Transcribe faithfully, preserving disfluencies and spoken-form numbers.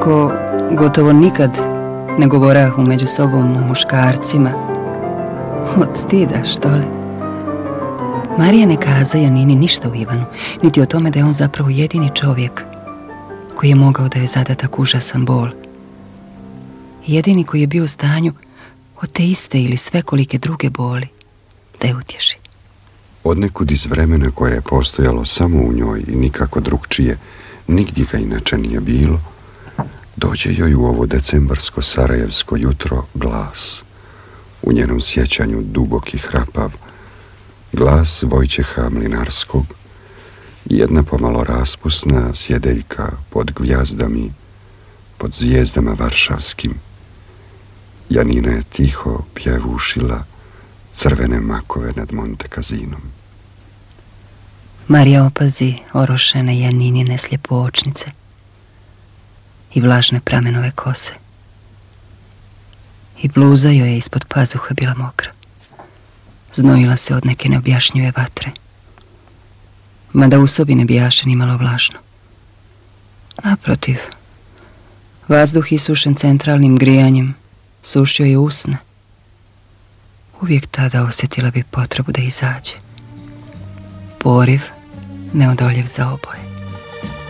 kako gotovo nikad ne govorahu među sobom o muškarcima. Od stida, što li? Marija ne kaza Janini ništa u Ivanu, niti o tome da je on zapravo jedini čovjek koji je mogao da je zada tak užasan bol. Jedini koji je bio u stanju od te iste ili svekolike druge boli da je utješi. Odnekud iz vremena koje je postojalo samo u njoj i nikako drugčije, nigdje ga inače nije bilo, dođe joj u ovo decembarsko sarajevsko jutro glas, u njenom sjećanju duboki hrapav, glas Vojčeha Mlinarskog, jedna pomalo raspusna sjedeljka pod gvjazdami, pod zvijezdama varšavskim. Janina je tiho pjevušila crvene makove nad Montekazinom. Marija opazi orošene Janinine sljepočnice i vlažne pramenove kose. I bluza joj je ispod pazuha bila mokra. Znojila se od neke neobjašnjive vatre. Mada u sobi ne bijaše ni malo vlažno. Naprotiv, vazduh isušen centralnim grijanjem sušio je usne. Uvijek tada osjetila bi potrebu da izađe. Poriv neodoljiv za oboje.